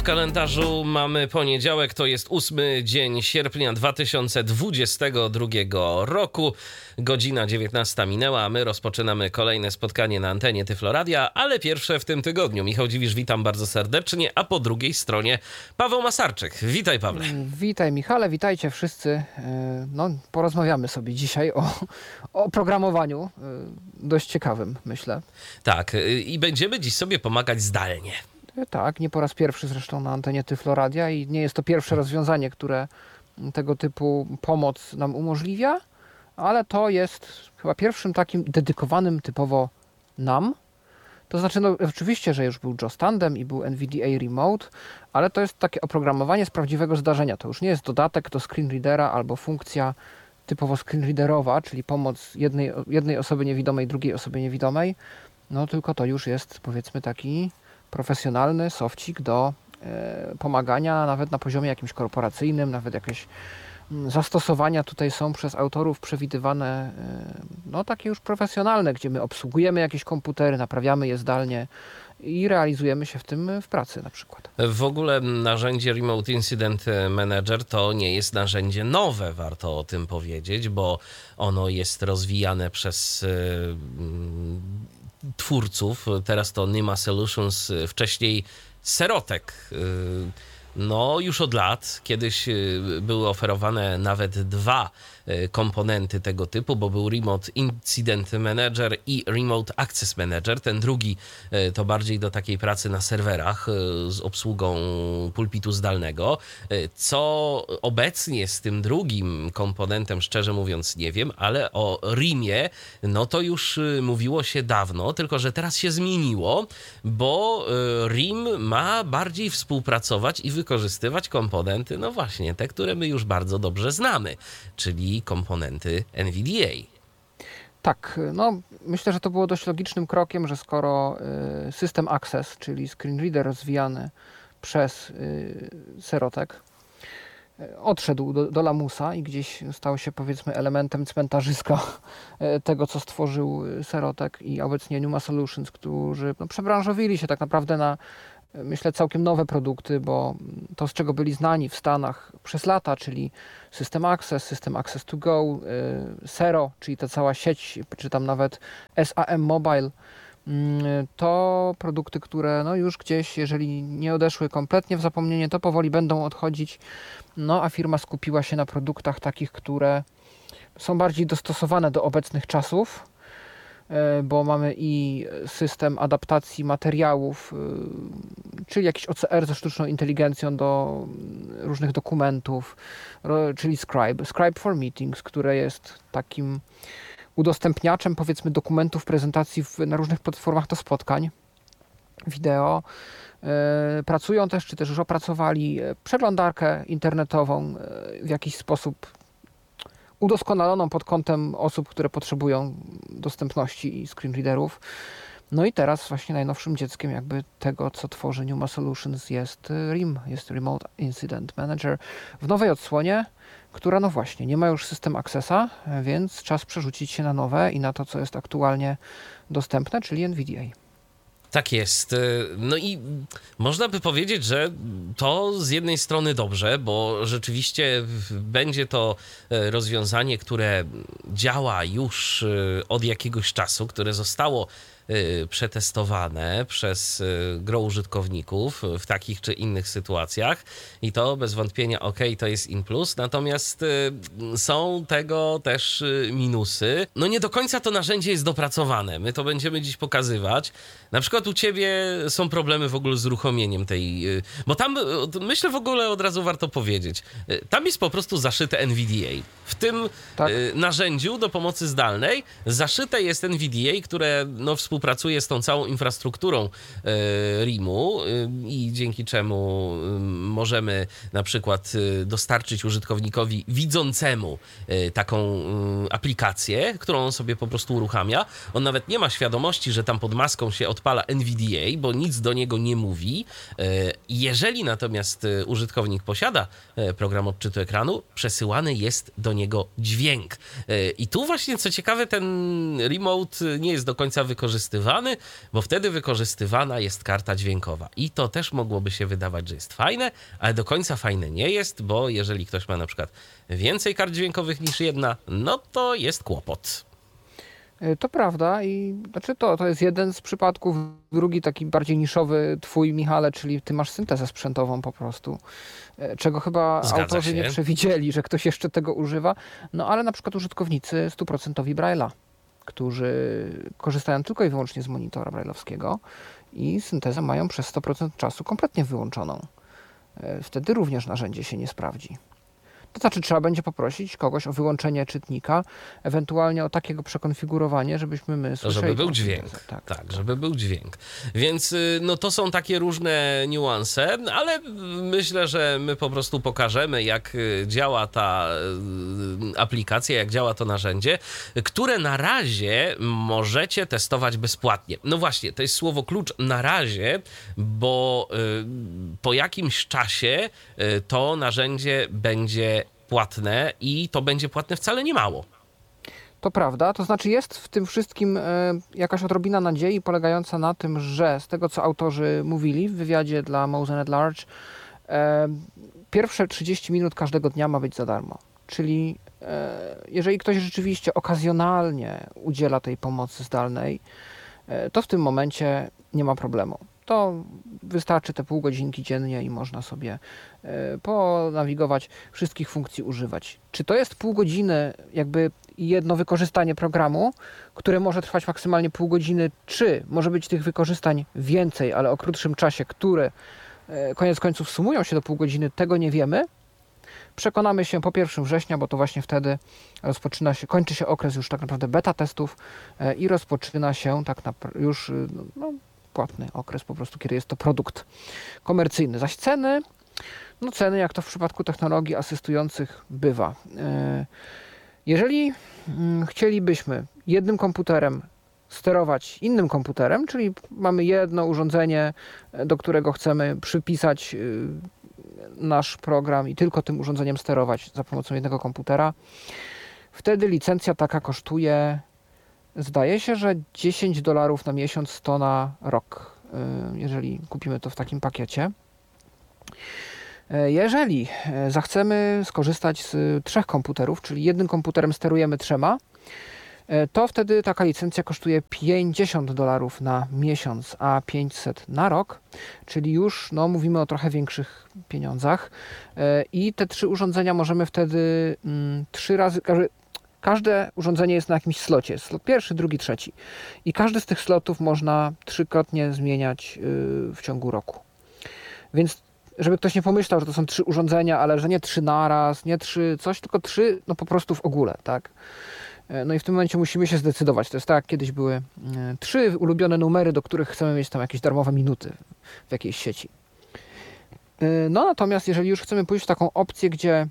W kalendarzu mamy poniedziałek, to jest 8 dzień sierpnia 2022 roku. Godzina 19 minęła, a my rozpoczynamy kolejne spotkanie na antenie Tyflo Radia, ale pierwsze w tym tygodniu. Michał Dziwisz, witam bardzo serdecznie, a po drugiej stronie Paweł Masarczyk. Witaj, Pawle. Witaj, Michale, witajcie wszyscy. No, porozmawiamy sobie dzisiaj o programowaniu, dość ciekawym, myślę. Tak, i będziemy dziś sobie pomagać zdalnie. Tak, nie po raz pierwszy zresztą na antenie Tyflo Radia i nie jest to pierwsze rozwiązanie, które tego typu pomoc nam umożliwia, ale to jest chyba pierwszym takim dedykowanym typowo nam. To znaczy, no oczywiście, że już był JAWS Tandem i był NVDA Remote, ale to jest takie oprogramowanie z prawdziwego zdarzenia. To już nie jest dodatek do screenreadera albo funkcja typowo screenreaderowa, czyli pomoc jednej osoby niewidomej, drugiej osobie niewidomej, no tylko to już jest, powiedzmy, taki profesjonalny sofcik do pomagania nawet na poziomie jakimś korporacyjnym, nawet jakieś zastosowania tutaj są przez autorów przewidywane, no takie już profesjonalne, gdzie my obsługujemy jakieś komputery, naprawiamy je zdalnie i realizujemy się w tym w pracy na przykład. W ogóle narzędzie Remote Incident Manager to nie jest narzędzie nowe, warto o tym powiedzieć, bo ono jest rozwijane przez twórców. Teraz to Nyma Solutions, wcześniej Serotek. No już od lat. Kiedyś były oferowane nawet dwa komponenty tego typu, bo był Remote Incident Manager i Remote Access Manager. Ten drugi to bardziej do takiej pracy na serwerach z obsługą pulpitu zdalnego. Co obecnie z tym drugim komponentem, szczerze mówiąc, nie wiem, ale o RIM-ie, no to już mówiło się dawno, tylko że teraz się zmieniło, bo RIM ma bardziej współpracować i wykorzystywać komponenty, no właśnie te, które my już bardzo dobrze znamy, czyli komponenty NVDA. Tak, no myślę, że to było dość logicznym krokiem, że skoro System Access, czyli screenreader rozwijany przez Serotek, odszedł do lamusa i gdzieś stał się, powiedzmy, elementem cmentarzyska tego, co stworzył Serotek i obecnie Nyma Solutions, którzy przebranżowili się tak naprawdę na, myślę, całkiem nowe produkty, bo to, z czego byli znani w Stanach przez lata, czyli System Access to Go, Sero, czyli ta cała sieć, czy tam nawet SAM Mobile, to produkty, które no już gdzieś, jeżeli nie odeszły kompletnie w zapomnienie, to powoli będą odchodzić, no a firma skupiła się na produktach takich, które są bardziej dostosowane do obecnych czasów, bo mamy i system adaptacji materiałów, czyli jakiś OCR ze sztuczną inteligencją do różnych dokumentów, czyli Scribe for Meetings, które jest takim udostępniaczem, powiedzmy, dokumentów, prezentacji na różnych platformach do spotkań wideo. Pracują też, czy też już opracowali przeglądarkę internetową w jakiś sposób udoskonaloną pod kątem osób, które potrzebują dostępności i screenreaderów. No i teraz właśnie najnowszym dzieckiem jakby tego, co tworzy Nyma Solutions, jest RIM, jest Remote Incident Manager w nowej odsłonie, która no właśnie nie ma już System Accessa, więc czas przerzucić się na nowe i na to, co jest aktualnie dostępne, czyli NVDA. Tak jest. No i można by powiedzieć, że to z jednej strony dobrze, bo rzeczywiście będzie to rozwiązanie, które działa już od jakiegoś czasu, które zostało przetestowane przez gro użytkowników w takich czy innych sytuacjach i to bez wątpienia to jest in plus, natomiast są tego też minusy. No nie do końca to narzędzie jest dopracowane, my to będziemy dziś pokazywać. Na przykład u ciebie są problemy w ogóle z uruchomieniem tej, bo tam myślę w ogóle od razu warto powiedzieć, tam jest po prostu zaszyte NVDA. W tym narzędziu do pomocy zdalnej zaszyte jest NVDA, które no współpracuje z tą całą infrastrukturą RIM-u i dzięki czemu możemy na przykład dostarczyć użytkownikowi widzącemu taką aplikację, którą on sobie po prostu uruchamia. On nawet nie ma świadomości, że tam pod maską się odpala NVDA, bo nic do niego nie mówi. Jeżeli natomiast użytkownik posiada program odczytu ekranu, przesyłany jest do niego dźwięk. I tu właśnie, co ciekawe, ten remote nie jest do końca wykorzystany wykorzystywany, bo wtedy wykorzystywana jest karta dźwiękowa. I to też mogłoby się wydawać, że jest fajne, ale do końca fajne nie jest, bo jeżeli ktoś ma na przykład więcej kart dźwiękowych niż jedna, no to jest kłopot. To prawda i znaczy to jest jeden z przypadków, drugi taki bardziej niszowy twój, Michale, czyli ty masz syntezę sprzętową po prostu, czego chyba Zgadza autorzy się. nie przewidzieli, że ktoś jeszcze tego używa, no ale na przykład użytkownicy 100% Braille'a, którzy korzystają tylko i wyłącznie z monitora braille'owskiego i syntezę mają przez 100% czasu kompletnie wyłączoną. Wtedy również narzędzie się nie sprawdzi. To znaczy trzeba będzie poprosić kogoś o wyłączenie czytnika, ewentualnie o takiego przekonfigurowanie, żebyśmy my słyszeli. Żeby był dźwięk. Tak, żeby był dźwięk. Więc no to są takie różne niuanse, ale myślę, że my po prostu pokażemy, jak działa ta aplikacja, jak działa to narzędzie, które na razie możecie testować bezpłatnie. No właśnie, to jest słowo klucz na razie, bo po jakimś czasie to narzędzie będzie płatne i to będzie płatne wcale nie mało. To prawda, to znaczy jest w tym wszystkim jakaś odrobina nadziei polegająca na tym, że z tego co autorzy mówili w wywiadzie dla Mosen at Large, pierwsze 30 minut każdego dnia ma być za darmo. Czyli jeżeli ktoś rzeczywiście okazjonalnie udziela tej pomocy zdalnej, to w tym momencie nie ma problemu. To wystarczy te pół godzinki dziennie i można sobie ponawigować, wszystkich funkcji używać. Czy to jest pół godziny, jakby jedno wykorzystanie programu, które może trwać maksymalnie pół godziny, czy może być tych wykorzystań więcej, ale o krótszym czasie, które koniec końców sumują się do pół godziny, tego nie wiemy. Przekonamy się po 1 września, bo to właśnie wtedy kończy się okres już tak naprawdę beta testów i rozpoczyna się tak już płatny okres po prostu, kiedy jest to produkt komercyjny. Zaś ceny, jak to w przypadku technologii asystujących bywa. Jeżeli chcielibyśmy jednym komputerem sterować innym komputerem, czyli mamy jedno urządzenie, do którego chcemy przypisać nasz program i tylko tym urządzeniem sterować za pomocą jednego komputera, wtedy licencja taka kosztuje, zdaje się, że $10 na miesiąc, 100 na rok, jeżeli kupimy to w takim pakiecie. Jeżeli zechcemy skorzystać z 3 komputerów, czyli jednym komputerem sterujemy 3, to wtedy taka licencja kosztuje $50 na miesiąc, a 500 na rok, czyli już mówimy o trochę większych pieniądzach. I te 3 urządzenia możemy wtedy 3 razy... Każde urządzenie jest na jakimś slocie. Slot pierwszy, drugi, trzeci. I każdy z tych slotów można 3-krotnie zmieniać w ciągu roku. Więc żeby ktoś nie pomyślał, że to są 3 urządzenia, ale że nie 3 naraz, nie 3 coś, tylko 3 po prostu w ogóle, tak? No i w tym momencie musimy się zdecydować. To jest tak, jak kiedyś były 3 ulubione numery, do których chcemy mieć tam jakieś darmowe minuty w jakiejś sieci. Natomiast jeżeli już chcemy pójść w taką opcję, gdzie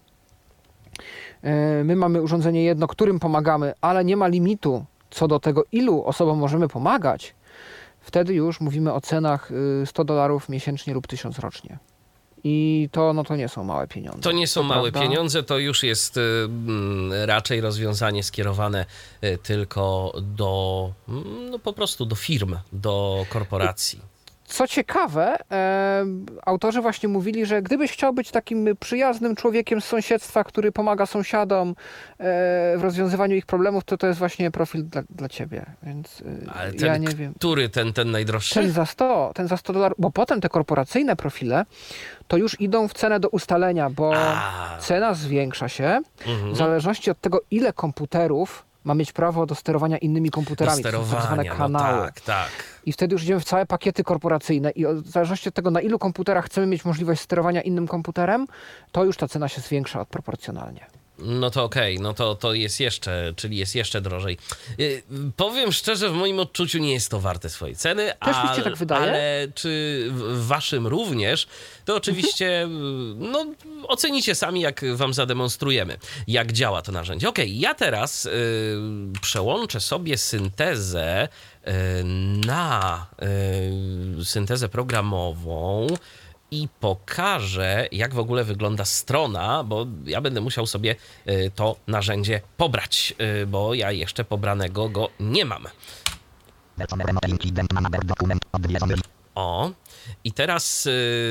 my mamy urządzenie jedno, którym pomagamy, ale nie ma limitu co do tego, ilu osobom możemy pomagać, wtedy już mówimy o cenach $100 miesięcznie lub 1000 rocznie. I to nie są małe pieniądze. To nie są małe pieniądze, to już jest raczej rozwiązanie skierowane tylko do, po prostu do firm, do korporacji. Co ciekawe, autorzy właśnie mówili, że gdybyś chciał być takim przyjaznym człowiekiem z sąsiedztwa, który pomaga sąsiadom w rozwiązywaniu ich problemów, to jest właśnie profil dla ciebie. Więc ale ja nie wiem. Który ten najdroższy? Ten za $100, bo potem te korporacyjne profile to już idą w cenę do ustalenia, bo cena zwiększa się w zależności od tego, ile komputerów ma mieć prawo do sterowania innymi komputerami. Do sterowania, to są tak zwane kanały. Tak. I wtedy już idziemy w całe pakiety korporacyjne i w zależności od tego, na ilu komputerach chcemy mieć możliwość sterowania innym komputerem, to już ta cena się zwiększa proporcjonalnie. No to okej, to jest jeszcze drożej. Powiem szczerze, w moim odczuciu nie jest to warte swojej ceny, Też mi się tak wydaje. Ale czy w waszym również, to oczywiście ocenicie sami, jak wam zademonstrujemy, jak działa to narzędzie. Ja teraz przełączę sobie syntezę na syntezę programową i pokażę, jak w ogóle wygląda strona, bo ja będę musiał sobie to narzędzie pobrać, bo ja jeszcze pobranego go nie mam. O, i teraz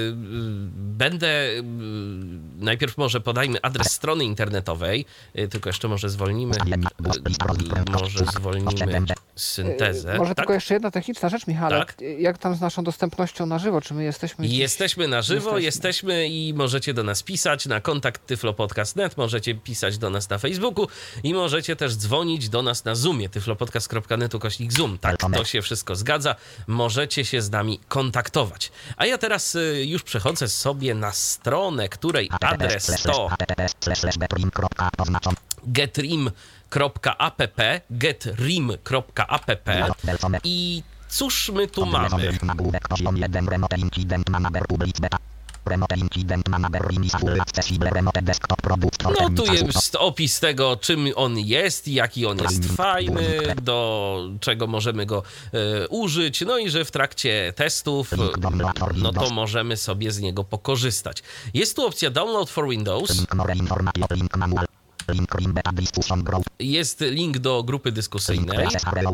najpierw może podajmy adres strony internetowej, tylko jeszcze może zwolnimy syntezę. Może tak? tylko jeszcze jedna techniczna rzecz, Michale. Tak? Jak tam z naszą dostępnością na żywo? Czy my jesteśmy... Jesteśmy na żywo, jesteśmy i możecie do nas pisać na kontakt tyflopodcast.net, możecie pisać do nas na Facebooku i możecie też dzwonić do nas na Zoomie, tyflopodcast.net/Zoom. Tak, to się wszystko zgadza. Możecie się z nami kontaktować. A ja teraz już przechodzę sobie na stronę, której adres to getrim.app i cóż my tu mamy? No tu jest opis tego, czym on jest, jaki on jest fajny, do czego możemy go użyć, no i że w trakcie testów, no to możemy sobie z niego pokorzystać. Jest tu opcja Download for Windows. Jest link do grupy dyskusyjnej.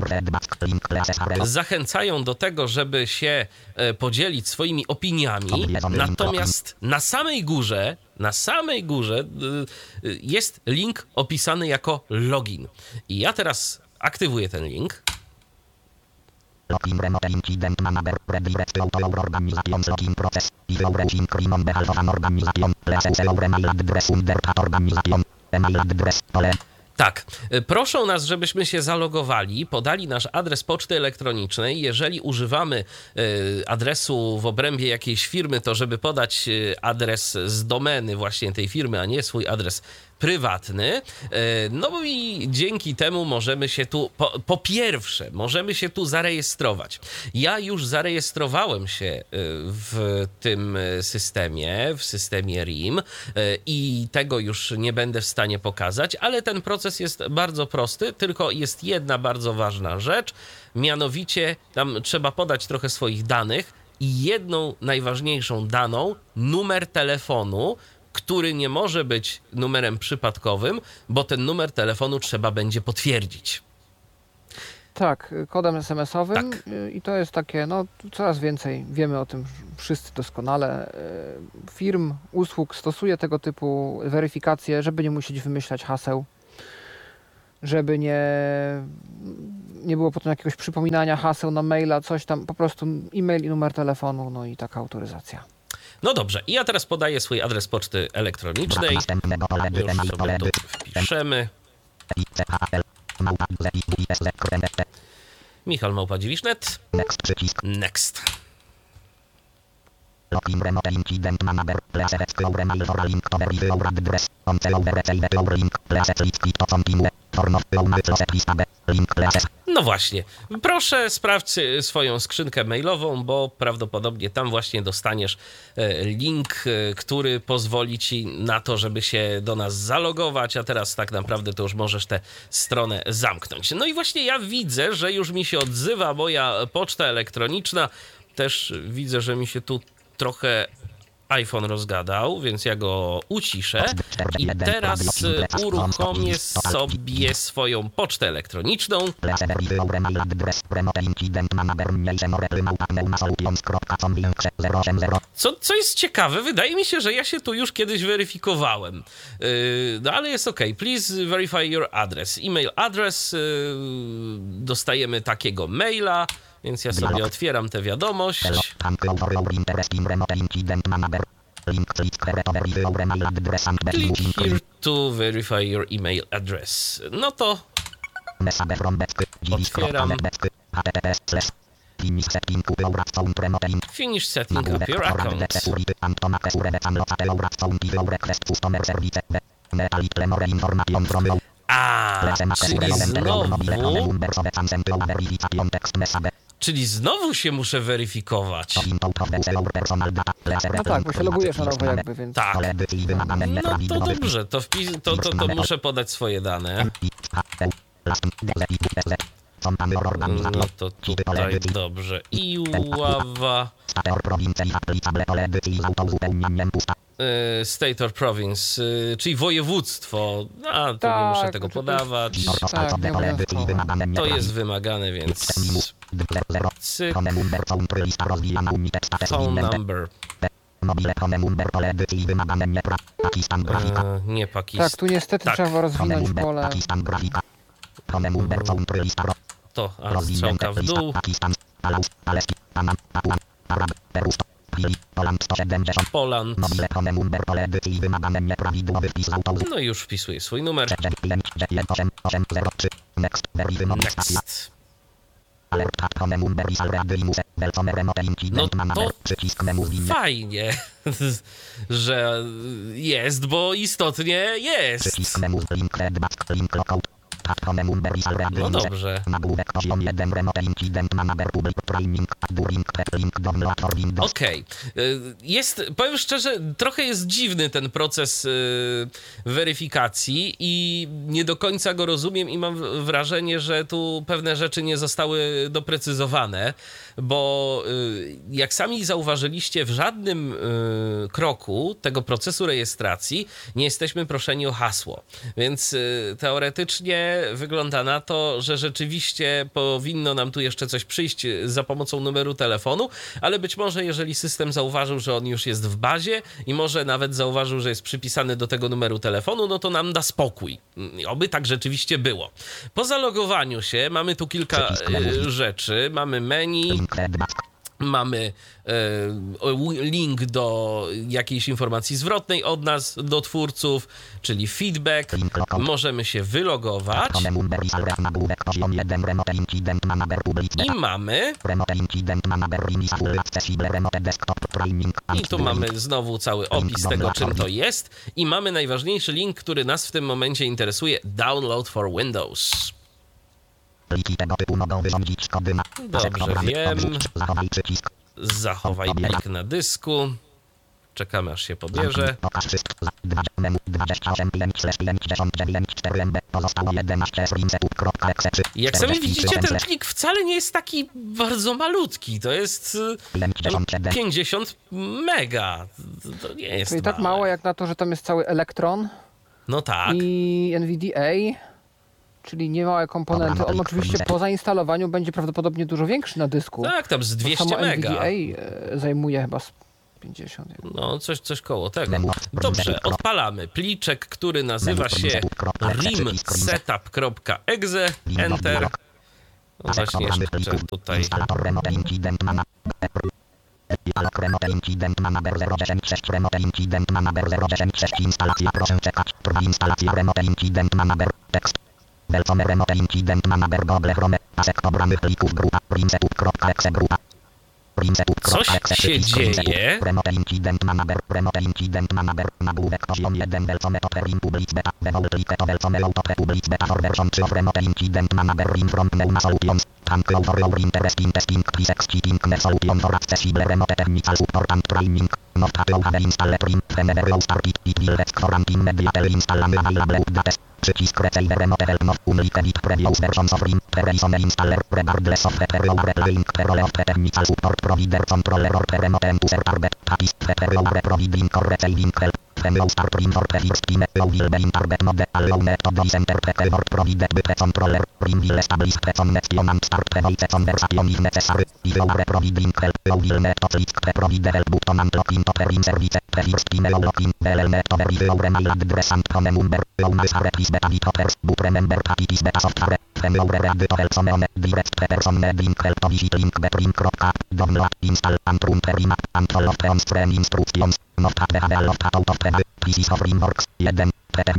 Zachęcają do tego, żeby się podzielić swoimi opiniami. Natomiast na samej górze jest link opisany jako login. I ja teraz aktywuję ten link. Login remote incident manager redirect to our organization login process is origin cream on behalf of an organization please our email address under that organization email address pole. Tak, proszą nas, żebyśmy się zalogowali, podali nasz adres poczty elektronicznej. Jeżeli używamy adresu w obrębie jakiejś firmy, to żeby podać adres z domeny właśnie tej firmy, a nie swój adres prywatny. No i dzięki temu możemy się tu, po pierwsze, możemy się tu zarejestrować. Ja już zarejestrowałem się w tym systemie, w systemie RIM i tego już nie będę w stanie pokazać, ale ten proces jest bardzo prosty, tylko jest jedna bardzo ważna rzecz, mianowicie tam trzeba podać trochę swoich danych i jedną najważniejszą daną, numer telefonu, który nie może być numerem przypadkowym, bo ten numer telefonu trzeba będzie potwierdzić. Tak, kodem SMS-owym tak. I to jest takie, no coraz więcej wiemy o tym wszyscy doskonale. Firm, usług stosuje tego typu weryfikacje, żeby nie musieć wymyślać haseł, żeby nie było potem jakiegoś przypominania haseł na maila, coś tam, po prostu e-mail i numer telefonu, no i taka autoryzacja. No dobrze, i ja teraz podaję swój adres poczty elektronicznej. Już sobie tu wpiszemy. Michal@dziwisz.net. Next. Login remote incident manager please explore mail for a link to verify your address. On the overreceive your link please click to continue. No właśnie, proszę sprawdź swoją skrzynkę mailową, bo prawdopodobnie tam właśnie dostaniesz link, który pozwoli ci na to, żeby się do nas zalogować, a teraz tak naprawdę to już możesz tę stronę zamknąć. No i właśnie ja widzę, że już mi się odzywa moja poczta elektroniczna, też widzę, że mi się tu trochę iPhone rozgadał, więc ja go uciszę i teraz uruchomię sobie swoją pocztę elektroniczną. Co jest ciekawe, wydaje mi się, że ja się tu już kiedyś weryfikowałem. No ale jest ok. Please verify your address. E-mail address. Dostajemy takiego maila. Więc ja sobie otwieram tę wiadomość. Click here to verify your email address. No to otwieram. Finish setting up your account. Czyli znowu się muszę weryfikować. No tak, bo się logujesz na nowo jakby, więc... Tak. No to dobrze, to muszę podać swoje dane. No to tutaj dobrze. Iława. State or province, czyli województwo. A, to nie muszę tego podawać. Tak, To jest wymagane, więc cyk. Phone number. Nie Pakistan. Tak, tu niestety trzeba rozwinąć pole. To, a strzałka w dół. Poland. No i już wpisuję swój numer. Next. No to fajnie, że jest, bo istotnie jest. No dobrze. Okej. Jest, powiem szczerze, trochę jest dziwny ten proces weryfikacji i nie do końca go rozumiem i mam wrażenie, że tu pewne rzeczy nie zostały doprecyzowane, bo jak sami zauważyliście, w żadnym kroku tego procesu rejestracji nie jesteśmy proszeni o hasło, więc teoretycznie wygląda na to, że rzeczywiście powinno nam tu jeszcze coś przyjść za pomocą numeru telefonu, ale być może jeżeli system zauważył, że on już jest w bazie i może nawet zauważył, że jest przypisany do tego numeru telefonu, no to nam da spokój. Oby tak rzeczywiście było. Po zalogowaniu się mamy tu kilka rzeczy. Mamy menu, mamy link do jakiejś informacji zwrotnej od nas, do twórców, czyli feedback. Możemy się wylogować. I mamy... I tu mamy znowu cały opis tego, czym to jest. I mamy najważniejszy link, który nas w tym momencie interesuje. Download for Windows. Dobrze, wiem. Zachowaj plik na dysku. Czekamy, aż się pobierze. Jak sami widzicie, ten plik wcale nie jest taki bardzo malutki. To jest 50 mega. To nie jest Czyli tak mało jak na to, że tam jest cały Electron. No tak. I NVDA. Czyli niemałe komponenty. On oczywiście po zainstalowaniu będzie prawdopodobnie dużo większy na dysku. Tak, tam z 200 mega. NVDA zajmuje chyba 50. No, coś koło tego. Dobrze, odpalamy pliczek, który nazywa się rimsetup.exe. Enter. No właśnie, jeszcze tutaj... Instalacja, proszę czekać. Instalacja, remote incident manager. Tekst. Welcome remote incident manager Google Chrome. Pasek pobranych plików grupa. rimsetup.exe grupa. Coś się dzieje. Remote incident manager. Nagłówek poziom 1. Welcome to rim public beta. Default click to welcome auto public beta for version 3 of remote incident manager rim from Pneuma Solutions. Thank you for your interest in testing. Please exceeding the solution for accessible remote technical support and training. Not that you have installed rim. Whenever you start it, it will ask for an immediately install and available updates. Przycisk Receive Remote Help Not Unlike Edit Previous Versions of RIM Prevision Installer Regardless of the Period Link Perole of the Technical Support Provider Controller or the Remote End User Target Tapis the Period Providing or Receiving Help When you start RIM for the first time you will be in target mode Allow net to voice enter the keyword provided by the controller RIM will establish the connection and start the voice conversation if necessary If you are providing help you will need to click the Provide Help button and log into the RIM service The first time you log in you will need to verify your email address and phone number You must have this beta developers, but remember that it is beta software. When you are ready to help someone, direct the person needing help to visit link betrim.app, download, install, and run the RIM app, and follow the on-screen instructions. Not that the have lot out of the pieces of RIMWorks. 1.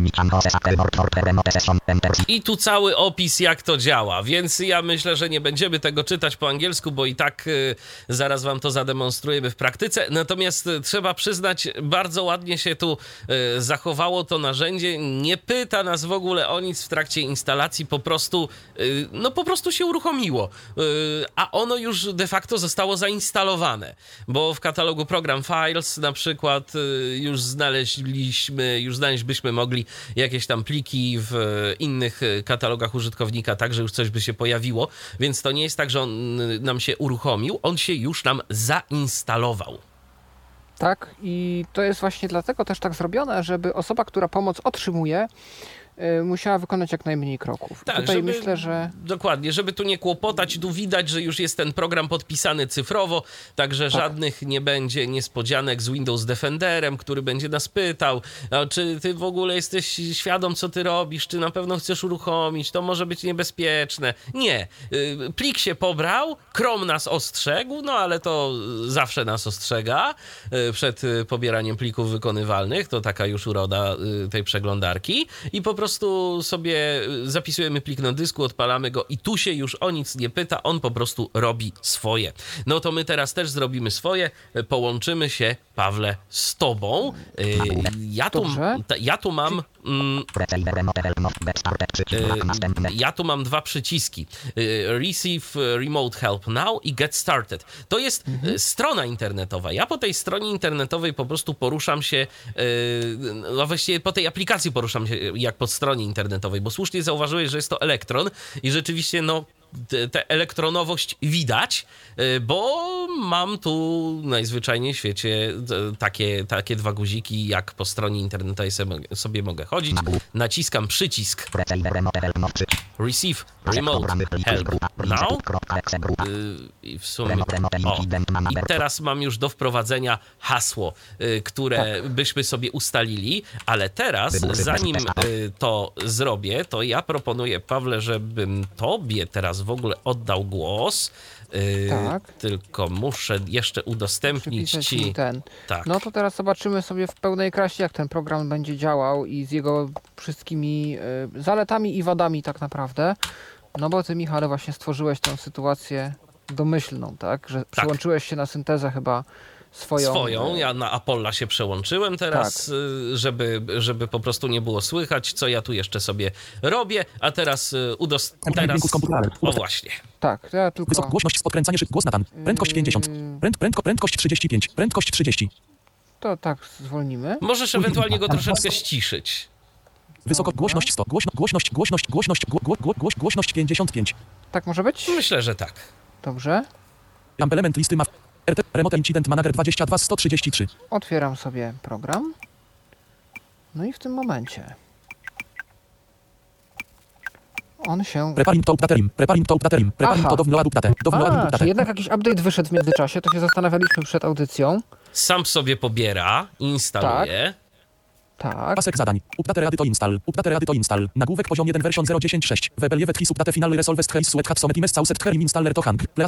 I tu cały opis, jak to działa, więc ja myślę, że nie będziemy tego czytać po angielsku, bo i tak zaraz wam to zademonstrujemy w praktyce. Natomiast trzeba przyznać, bardzo ładnie się tu zachowało to narzędzie. Nie pyta nas w ogóle o nic w trakcie instalacji, po prostu się uruchomiło. A ono już de facto zostało zainstalowane, bo w katalogu Program Files na przykład już znaleźlibyśmy mogli mogli jakieś tam pliki w innych katalogach użytkownika, także już coś by się pojawiło, więc to nie jest tak, że on nam się uruchomił, on się już nam zainstalował. Tak, i to jest właśnie dlatego też tak zrobione, żeby osoba, która pomoc otrzymuje, musiała wykonać jak najmniej kroków. Tak, tutaj żeby, myślę, że... Dokładnie, żeby tu nie kłopotać, tu widać, że już jest ten program podpisany cyfrowo, także żadnych nie będzie niespodzianek z Windows Defenderem, który będzie nas pytał, czy ty w ogóle jesteś świadom, co ty robisz, czy na pewno chcesz uruchomić, to może być niebezpieczne. Nie, plik się pobrał, Chrome nas ostrzegł, no ale to zawsze nas ostrzega przed pobieraniem plików wykonywalnych, to taka już uroda tej przeglądarki i po prostu sobie zapisujemy plik na dysku, odpalamy go i tu się już o nic nie pyta, on po prostu robi swoje. No to my teraz też zrobimy swoje, połączymy się, Pawle, z tobą. Ja tu mam dwa przyciski. Receive Remote Help Now i Get Started. To jest strona internetowa. Ja po tej stronie internetowej po prostu poruszam się, no właściwie po tej aplikacji poruszam się jak po stronie internetowej, bo słusznie zauważyłeś, że jest to elektron i rzeczywiście no tę elektronowość widać, bo mam tu najzwyczajniej w świecie takie dwa guziki, jak po stronie internetowej sobie mogę chodzić. Naciskam przycisk Receive Remote Help Now i w sumie i teraz mam już do wprowadzenia hasło, które byśmy sobie ustalili, ale teraz zanim to zrobię, to ja proponuję, Pawle, żebym tobie teraz w ogóle oddał głos. Tak. Tylko muszę jeszcze udostępnić ci... Tak. No to teraz zobaczymy sobie w pełnej krasie, jak ten program będzie działał i z jego wszystkimi zaletami i wadami tak naprawdę. No bo ty, Michale, właśnie stworzyłeś tę sytuację domyślną, tak? Że przyłączyłeś się na syntezę chyba swoją. Ja na Apolla się przełączyłem teraz, żeby po prostu nie było słychać, co ja tu jeszcze sobie robię, a teraz o właśnie. Tak, ja tylko... Głośność, podkręcanie szybko, głos Natan, prędkość 50, prędkość 35, prędkość 30. To tak zwolnimy. Możesz ewentualnie go troszeczkę ściszyć. Głośność 100, głośność 55. Tak może być? Myślę, że tak. Dobrze. Lamp element listy ma Remote Incident Manager 22 133. Otwieram sobie program. No i w tym momencie on się... Preparing to update. Czyli jednak jakiś update wyszedł w międzyczasie, to się zastanawialiśmy przed audycją. Sam sobie pobiera, instaluje. Tak. Pasek zadań. Update ready to install. Nagłówek poziom 1 version 0.10.6. Webelieve tris update final resolve case sweat hat somet image sauset herim installer to hang.